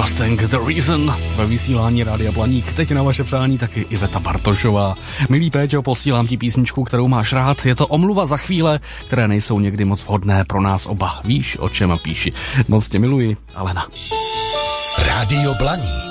Mustang The Reason ve vysílání Rádia Blaník. Teď na vaše přání taky Iveta Bartošová. Milý Péťo, posílám ti písničku, kterou máš rád. Je to omluva za chvíle, které nejsou někdy moc vhodné pro nás oba. Víš, o čem píši. Moc tě miluji, Alena. Rádio Blaník.